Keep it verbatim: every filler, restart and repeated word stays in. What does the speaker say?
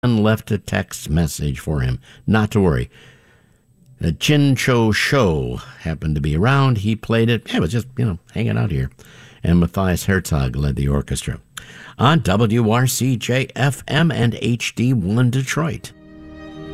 left a text message for him. Not to worry. The Chin Cho Show happened to be around. He played it. Yeah, it was just, you know, hanging out here. And Matthias Herzog led the orchestra. On W R C J F M and H D one Detroit.